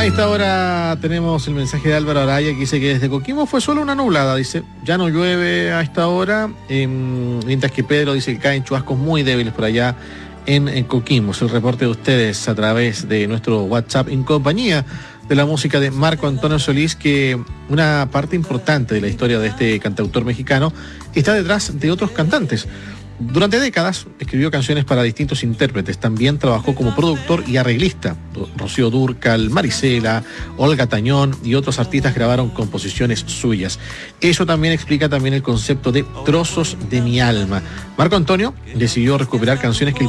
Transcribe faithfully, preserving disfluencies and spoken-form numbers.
A esta hora tenemos el mensaje de Álvaro Araya que dice que desde Coquimbo fue solo una nublada, dice, ya no llueve a esta hora, eh, mientras que Pedro dice que caen chubascos muy débiles por allá en, en Coquimbo. Es el reporte de ustedes a través de nuestro WhatsApp en compañía de la música de Marco Antonio Solís, que una parte importante de la historia de este cantautor mexicano está detrás de otros cantantes. Durante décadas escribió canciones para distintos intérpretes. También trabajó como productor y arreglista. Rocío Dúrcal, Marisela, Olga Tañón y otros artistas grabaron composiciones suyas. Eso también explica también el concepto de trozos de mi alma. Marco Antonio decidió recuperar canciones que